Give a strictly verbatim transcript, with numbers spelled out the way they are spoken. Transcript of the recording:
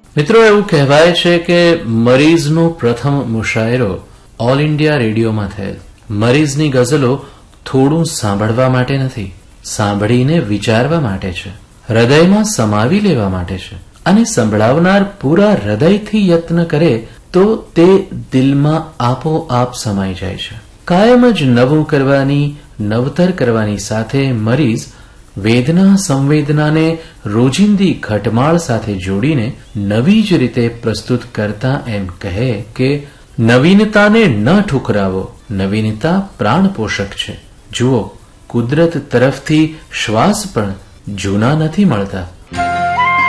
મિત્રો, એવું કહેવાય છે કે મરીઝનો પ્રથમ મુશાયરો ઓલ ઇન્ડિયા રેડિયોમાં થયેલ. મરીઝની ગઝલો થોડું સાંભળવા માટે નથી, સાંભળીને વિચારવા માટે છે, હૃદયમાં સમાવી લેવા માટે છે. અને સંભળાવનાર પૂરા હૃદયથી યત્ન કરે તો તે દિલમાં આપોઆપ સમાઈ જાય છે. કાયમ જ નવું કરવાની, નવતર કરવાની સાથે મરીઝ વેદના સંવેદનાને રોજિંદી ઘટમાળ સાથે જોડીને નવી જ રીતે પ્રસ્તુત કરતા એમ કહે કે નવીનતાને ન ઠુકરાવો, નવીનતા પ્રાણ પોષક છે. જુઓ, કુદરત તરફથી શ્વાસ પણ જૂના નથી મળતા.